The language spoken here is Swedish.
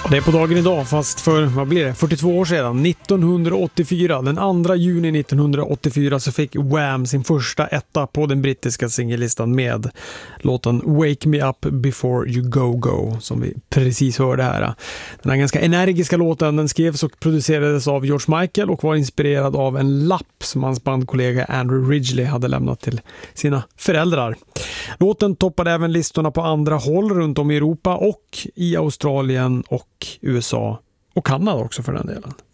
Det är på dagen idag, fast för, vad blir det, 42 år sedan, 1984, den 2 juni 1984 så fick Wham sin första etta på den brittiska singellistan med låten Wake Me Up Before You Go Go, som vi precis hörde här. Den här ganska energiska låten, den skrevs och producerades av George Michael och var inspirerad av en lapp som hans bandkollega Andrew Ridgeley hade lämnat till sina föräldrar. Låten toppade även listorna på andra håll runt om i Europa och i Australien och USA och Kanada också för den delen.